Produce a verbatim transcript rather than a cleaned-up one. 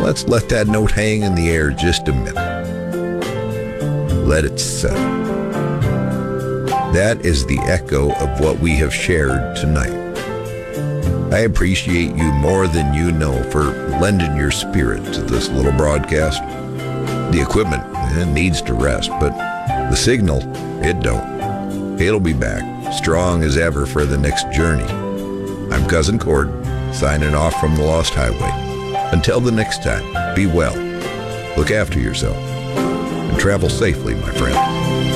let's let that note hang in the air just a minute. Let it settle. That is the echo of what we have shared tonight. I appreciate you more than you know for lending your spirit to this little broadcast. The equipment it needs to rest, but the signal, it don't. It'll be back, strong as ever for the next journey. I'm Cousin Cord, signing off from the Lost Highway. Until the next time, be well, look after yourself, and travel safely, my friend.